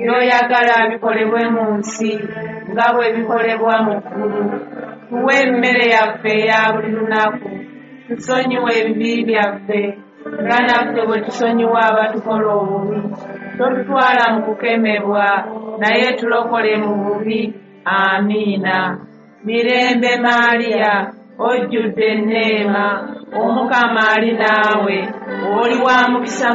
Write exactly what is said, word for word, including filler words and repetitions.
by'oyagala bikolebwe mu nsi nga bwe bikolebwa mu ggulu. Tuwe emmere yaffe eya buli lunaku. Tusonyiwe ebibi byaffe nga naffe bwe tusonyiwa abatukola obubi. Totutwala mu kukemebwa naye tulokole mu bubi. Amiina. Mirembe Maaliya, ojjudde enneema, Omukama ali naawe, oli wa mukisa